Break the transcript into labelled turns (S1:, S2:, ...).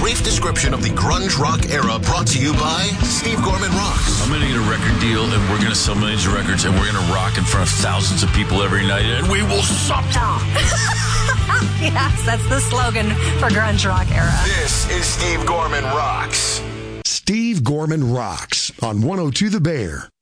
S1: brief description of the grunge rock era brought to you by Steve Gorman Rocks.
S2: I'm going to get a record deal, and we're going to sell millions of records, and we're going to rock in front of thousands of people every night, and we will suffer.
S3: Yes, that's the slogan for grunge rock era.
S1: This is Steve Gorman Rocks.
S4: Steve Gorman Rocks on 102 The Bear.